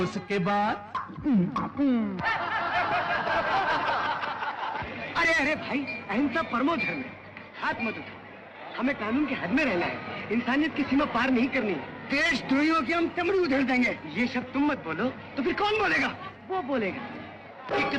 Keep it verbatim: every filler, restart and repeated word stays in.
उसके बाद अरे अरे भाई, अहिंसा परमो धर्म है, हाथ मत उठाओ। हमें कानून के हद में रहना है, इंसानियत की सीमा पार नहीं करनी। देशद्रोहियों की हम चमड़ी उधेड़ देंगे। ये शब्द तुम मत बोलो, तो फिर कौन बोलेगा? वो बोलेगा। एक